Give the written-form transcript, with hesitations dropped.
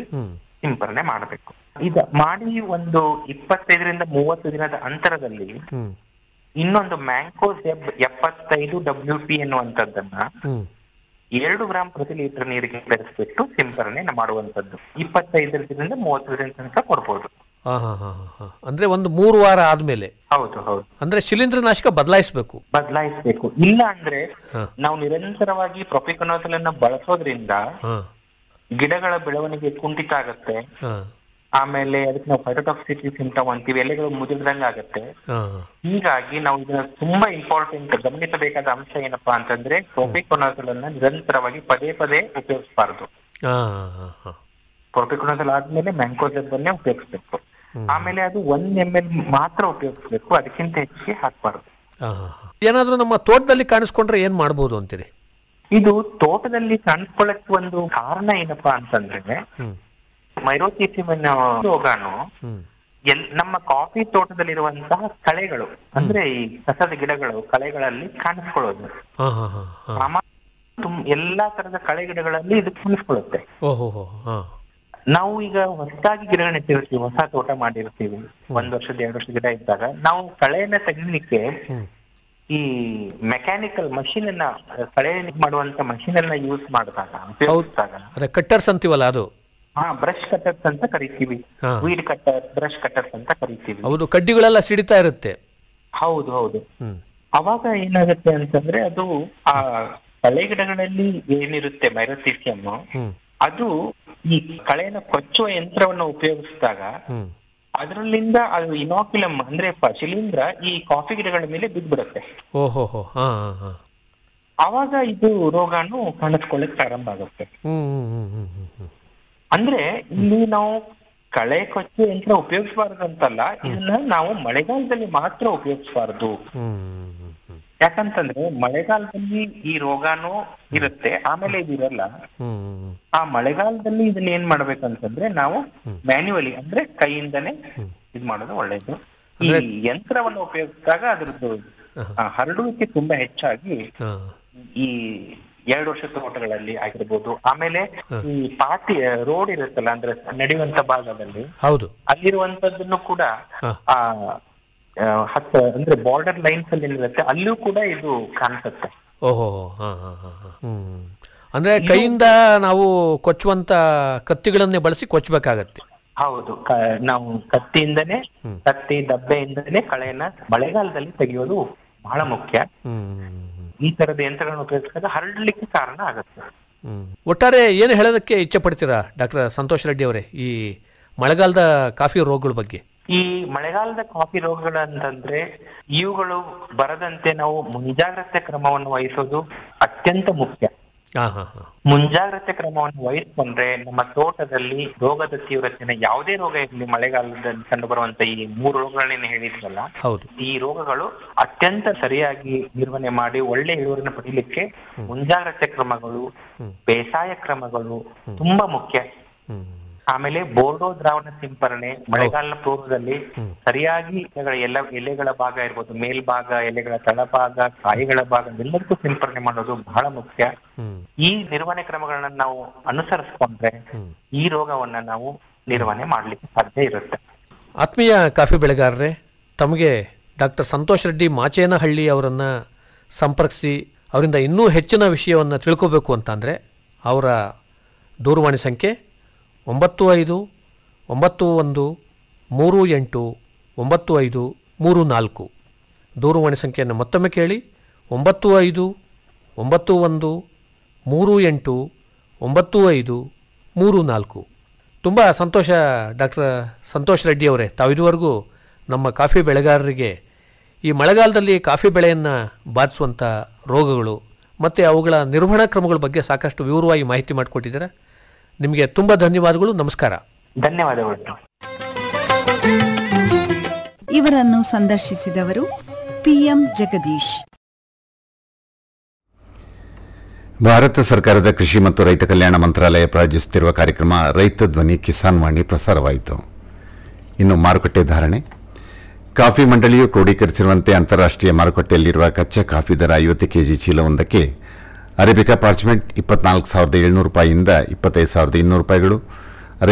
ಸಿಂಪರಣೆ ಮಾಡಬೇಕು. ಇದು ಮಾಡಿ ಒಂದು 25-30 ದಿನದ ಅಂತರದಲ್ಲಿ ಇನ್ನೊಂದು ಮ್ಯಾಂಕೋಜೆಬ್ 75 WP ಎನ್ನುವಂತದ್ದನ್ನ 2 ಗ್ರಾಂ ಪ್ರತಿ ಲೀಟರ್ ನೀರಿಗೆ ಬೆರೆಸ್ಬಿಟ್ಟು ಸಿಂಪರಣೆ ಮಾಡುವಂತದ್ದು 25-30 ದಿನ ತನಕ ಕೊಡ್ಬೋದು. ಅಂದ್ರೆ ಒಂದು 3 ವಾರ ಆದ್ಮೇಲೆ. ಹೌದು ಹೌದು. ಅಂದ್ರೆ ಶಿಲೀಂಧ್ರನಾಶಕ ಬದಲಾಯಿಸಬೇಕು. ಇಲ್ಲ ಅಂದ್ರೆ ನಾವು ನಿರಂತರವಾಗಿ ಪ್ರೊಪಿಕೊನೋಜೋಲ್ ಅನ್ನ ಬಳಸೋದ್ರಿಂದ ಗಿಡಗಳ ಬೆಳವಣಿಗೆ ಕುಂಠಿತ ಆಗತ್ತೆ. ಆಮೇಲೆ ಅದಕ್ಕೆ ನಾವು ಫೈಟೋಟಾಕ್ಸಿಟಿ ಸಿಂಪ್ಟಮ್ ಅಂತೀವಿ, ಎಲೆಗಳು ಮುದುಡ್ದಂಗ ಆಗತ್ತೆ. ಹೀಗಾಗಿ ನಾವು ಇದನ್ನ ತುಂಬಾ ಇಂಪಾರ್ಟೆಂಟ್ ಗಮನಿಸಬೇಕಾದ ಅಂಶ ಏನಪ್ಪಾ ಅಂತಂದ್ರೆ ಪ್ರೊಪಿಕೊನೋಜೋಲ್ ಅನ್ನ ನಿರಂತರವಾಗಿ ಪದೇ ಪದೇ ಉಪಯೋಗಿಸಬಾರ್ದು. ಪ್ರೊಪಿಕೊನೋಜೋಲ್ ಆದ್ಮೇಲೆ ಮ್ಯಾಂಕೋಜೆಬ್ ಅನ್ನೇ ಉಪಯೋಗಿಸ್ಬೇಕು. ಆಮೇಲೆ ಅದು 1 ml ಮಾತ್ರ ಉಪಯೋಗಿಸ್ಬೇಕು, ಅದಕ್ಕಿಂತ ಹೆಚ್ಚಿಗೆ ಹಾಕ್ಬಾರ್ದು. ಏನಾದ್ರೂ ನಮ್ಮ ತೋಟದಲ್ಲಿ ಕಾಣಿಸ್ಕೊಂಡ್ರೆ ಏನ್ ಮಾಡ್ಬೋದು ಅಂತೀರಿ? ಇದು ತೋಟದಲ್ಲಿ ಕಾಣಿಸ್ಕೊಳ್ಳಕ್ಕೆ ಒಂದು ಕಾರಣ ಏನಪ್ಪಾ ಅಂತಂದ್ರೆ ಮೈರೋಥಿಸಿಮ್ ರೋಗಾಣು ನಮ್ಮ ಕಾಫಿ ತೋಟದಲ್ಲಿರುವಂತಹ ಕಳೆಗಳು ಅಂದ್ರೆ ಈ ಕಸದ ಗಿಡಗಳು ಕಳೆಗಳಲ್ಲಿ ಕಾಣಿಸ್ಕೊಳ್ಳೋದು. ಎಲ್ಲಾ ತರದ ಕಳೆ ಗಿಡಗಳಲ್ಲಿ ಇದು ಕಾಣಿಸ್ಕೊಳ್ಳುತ್ತೆ. ನಾವು ಈಗ ಹೊಸದಾಗಿ ಗಿಡ ನೆಟ್ಟಿರ್ತೀವಿ, ಹೊಸ ತೋಟ ಮಾಡಿರ್ತೀವಿ, 1 ವರ್ಷದ 2 ವರ್ಷದ ಗಿಡ ಇದ್ದಾಗ ನಾವು ಕಳೆಯನ್ನ ತೆಗಿಲಿಕ್ಕೆ ಈ ಮೆಕ್ಯಾನಿಕಲ್ ಮಷೀನ್ ಅನ್ನ ಕಳೆ ಮಾಡುವಂತ ಮಷೀನ್ ಅನ್ನ ಯೂಸ್ ಮಾಡಿದಾಗ ಕಟ್ಟರ್ಸ್ ಅಂತೀವಲ್ಲ ಅದು. ಬ್ರಷ್ ಕಟ್ಟರ್ಸ್ ಅಂತ ಕರಿತೀವಿ, ವೀಡ್ ಕಟ್ಟರ್, ಬ್ರಷ್ ಕಟ್ಟರ್ಸ್ ಅಂತ ಕರಿತೀವಿ. ಹೌದು, ಕಡ್ಡಿಗಳೆಲ್ಲ ಸಿಡಿತಾ ಇರುತ್ತೆ. ಹೌದು ಹೌದು. ಅವಾಗ ಏನಾಗುತ್ತೆ ಅಂತಂದ್ರೆ ಅದು ಆ ಕಳೆ ಗಿಡಗಳಲ್ಲಿ ಏನಿರುತ್ತೆ ಮೈರೋಥಿಸಿಯಂ, ಅದು ಈ ಕಳೆನ ಕೊಚ್ಚುವ ಯಂತ್ರವನ್ನು ಉಪಯೋಗಿಸಿದಾಗ ಅದರಲ್ಲಿಂದ ಅದು ಇನಾಕ್ಯುಲಮ್ ಅಂದ್ರೆ ಶಿಲೀಂಧ್ರ ಈ ಕಾಫಿ ಗಿಡಗಳ ಮೇಲೆ ಬಿದ್ದ್ಬಿಡುತ್ತೆ. ಅವಾಗ ಇದು ರೋಗಾನು ಕಾಣಿಸ್ಕೊಳ್ಳಕ್ ಪ್ರಾರಂಭ ಆಗುತ್ತೆ. ಅಂದ್ರೆ ಇಲ್ಲಿ ನಾವು ಕಳೆ ಕೊಚ್ಚುವ ಯಂತ್ರ ಉಪಯೋಗಿಸಬಾರ್ದು ಅಂತಲ್ಲ, ಇದನ್ನ ನಾವು ಮಳೆಗಾಲದಲ್ಲಿ ಮಾತ್ರ ಉಪಯೋಗಿಸಬಾರ್ದು. ಯಾಕಂತಂದ್ರೆ ಮಳೆಗಾಲದಲ್ಲಿ ಈ ರೋಗಾನು ಇರುತ್ತೆ, ಆಮೇಲೆ ಇದಿರಲ್ಲ. ಆ ಮಳೆಗಾಲದಲ್ಲಿ ಇದನ್ನ ಏನ್ ಮಾಡ್ಬೇಕಂತಂದ್ರೆ ನಾವು ಮ್ಯಾನ್ಯುವಲಿ ಅಂದ್ರೆ ಕೈಯಿಂದನೇ ಇದ್ ಮಾಡೋದು ಒಳ್ಳೇದು. ಈ ಯಂತ್ರವನ್ನು ಉಪಯೋಗಿಸಿದಾಗ ಅದ್ರದ್ದು ಹರಡುವಿಕೆ ತುಂಬಾ ಹೆಚ್ಚಾಗಿ ಈ 2 ವರ್ಷದ ತೋಟಗಳಲ್ಲಿ ಆಗಿರ್ಬೋದು. ಆಮೇಲೆ ಈ ಪಾತಿ ರೋಡ್ ಇರುತ್ತಲ್ಲ ಅಂದ್ರೆ ನಡೆಯುವಂತ ಭಾಗದಲ್ಲಿ ಅಲ್ಲಿರುವಂತದ್ದನ್ನು ಕೂಡ ಅಂದ್ರೆ ಬಾರ್ಡರ್ ಲೈನ್ಸ್ ಅಲ್ಲಿ ಏನಿರುತ್ತೆ ಅಲ್ಲೂ ಕೂಡ ಇದು ಕಾಣಿಸುತ್ತೆ. ಅಂದ್ರೆ ಕೈಯಿಂದ ನಾವು ಕೊಚ್ಚುವಂತ ಕತ್ತಿಗಳನ್ನೇ ಬಳಸಿ ಕೊಚ್ಚಬೇಕಾಗತ್ತೆ. ಹೌದು, ನಾವು ಕತ್ತಿ ದಬ್ಬೆಯಿಂದನೇ ಕಳೆಯನ್ನ ಮಳೆಗಾಲದಲ್ಲಿ ತೆಗೆಯೋದು ಬಹಳ ಮುಖ್ಯ. ಈ ತರದ ಯಂತ್ರಗಳನ್ನು ಉಪಯೋಗಿಸಿದಾಗ ಹರಡಲಿಕ್ಕೆ ಕಾರಣ ಆಗುತ್ತೆ. ಒಟ್ಟಾರೆ ಏನು ಹೇಳೋದಕ್ಕೆ ಇಚ್ಛೆ ಪಡ್ತೀರಾ ಡಾಕ್ಟರ್ ಸಂತೋಷ್ ರೆಡ್ಡಿ ಅವರೇ ಈ ಮಳೆಗಾಲದ ಕಾಫಿ ರೋಗಗಳ ಬಗ್ಗೆ? ಈ ಮಳೆಗಾಲದ ಕಾಫಿ ರೋಗಗಳು ಅಂತಂದ್ರೆ ಇವುಗಳು ಬರದಂತೆ ನಾವು ಮುಂಜಾಗ್ರತೆ ಕ್ರಮವನ್ನು ವಹಿಸೋದು ಅತ್ಯಂತ ಮುಖ್ಯ. ಮುಂಜಾಗ್ರತೆ ಕ್ರಮವನ್ನು ವಹಿಸ್ಕೊಂಡ್ರೆ ನಮ್ಮ ತೋಟದಲ್ಲಿ ರೋಗದ ತೀವ್ರತೆನ ಯಾವುದೇ ರೋಗ ಇರಲಿ, ಮಳೆಗಾಲದಲ್ಲಿ ಕಂಡು ಬರುವಂತ ಈ 3 ರೋಗಗಳನ್ನ ಹೇಳಿದ್ರಲ್ಲ, ಈ ರೋಗಗಳು ಅತ್ಯಂತ ಸರಿಯಾಗಿ ನಿರ್ವಹಣೆ ಮಾಡಿ ಒಳ್ಳೆ ಇಳುವರಿನ ಪಡೀಲಿಕ್ಕೆ ಮುಂಜಾಗ್ರತೆ ಕ್ರಮಗಳು, ಬೇಸಾಯ ಕ್ರಮಗಳು ತುಂಬಾ ಮುಖ್ಯ. ಆಮೇಲೆ ಬೋರ್ಡೋ ದ್ರಾವಣ ಸಿಂಪರಣೆ ಮಳೆಗಾಲದ ಪೂರ್ವದಲ್ಲಿ ಸರಿಯಾಗಿ ಎಲೆಗಳ ಭಾಗ ಇರ್ಬೋದು, ಮೇಲ್ಭಾಗ, ಎಲೆಗಳ ತಳಭಾಗ, ಕಾಯಿಗಳ ಭಾಗ ಎಲ್ಲದಕ್ಕೂ ಸಿಂಪರಣೆ ಮಾಡೋದು ಬಹಳ ಮುಖ್ಯ. ಈ ನಿರ್ವಹಣೆ ಕ್ರಮಗಳನ್ನ ನಾವು ಅನುಸರಿಸ್ಕೊಂಡ್ರೆ ಈ ರೋಗವನ್ನ ನಾವು ನಿರ್ವಹಣೆ ಮಾಡ್ಲಿಕ್ಕೆ ಸಾಧ್ಯ ಇರುತ್ತೆ. ಆತ್ಮೀಯ ಕಾಫಿ ಬೆಳೆಗಾರರೇ, ತಮಗೆ ಡಾಕ್ಟರ್ ಸಂತೋಷ್ ರೆಡ್ಡಿ ಮಾಚೇನಹಳ್ಳಿ ಅವರನ್ನ ಸಂಪರ್ಕಿಸಿ ಅವರಿಂದ ಇನ್ನೂ ಹೆಚ್ಚಿನ ವಿಷಯವನ್ನು ತಿಳ್ಕೋಬೇಕು ಅಂತಂದರೆ ಅವರ ದೂರವಾಣಿ ಸಂಖ್ಯೆ 9591389534. ದೂರವಾಣಿ ಸಂಖ್ಯೆಯನ್ನು ಮತ್ತೊಮ್ಮೆ ಕೇಳಿ, 9591389534. ತುಂಬ ಸಂತೋಷ ಡಾಕ್ಟರ್ ಸಂತೋಷ್ ರೆಡ್ಡಿ ಅವರೇ, ತಾವಿದುವರೆಗೂ ನಮ್ಮ ಕಾಫಿ ಬೆಳೆಗಾರರಿಗೆ ಈ ಮಳೆಗಾಲದಲ್ಲಿ ಕಾಫಿ ಬೆಳೆಯನ್ನು ಬಾಧಿಸುವಂಥ ರೋಗಗಳು ಮತ್ತು ಅವುಗಳ ನಿರ್ವಹಣಾ ಕ್ರಮಗಳ ಬಗ್ಗೆ ಸಾಕಷ್ಟು ವಿವರವಾಗಿ ಮಾಹಿತಿ ಮಾಡಿಕೊಟ್ಟಿದ್ದಾರೆ. ನಿಮಗೆ ತುಂಬ ಧನ್ಯವಾದಗಳು. ನಮಸ್ಕಾರ. ಧನ್ಯವಾದಗಳು. ಇವರನ್ನು ಸಂದರ್ಶಿಸಿದವರು PM ಜಗದೀಶ್. ಭಾರತ ಸರ್ಕಾರದ ಕೃಷಿ ಮತ್ತು ರೈತ ಕಲ್ಯಾಣ ಮಂತ್ರಾಲಯ ಪ್ರಾಯೋಜಿಸುತ್ತಿರುವ ಕಾರ್ಯಕ್ರಮ ರೈತ ಧ್ವನಿ ಕಿಸಾನ್ ವಾಣಿ ಪ್ರಸಾರವಾಯಿತು. ಇನ್ನು ಮಾರುಕಟ್ಟೆ ಧಾರಣೆ. ಕಾಫಿ ಮಂಡಳಿಯು ಕ್ರೋಢೀಕರಿಸಿರುವಂತೆ ಅಂತಾರಾಷ್ಟ್ರೀಯ ಮಾರುಕಟ್ಟೆಯಲ್ಲಿರುವ ಕಚ್ಚಾ ಕಾಫಿ ದರ 50 ಕೆಜಿ ಚೀಲವೊಂದಕ್ಕೆ ಅರೇಬಿಕಾ ಪಾರ್ಚ್ಮೆಂಟ್ 24,700 ರೂಪಾಯಿಯಿಂದ 25,200 ರೂಪಾಯಿಗಳು,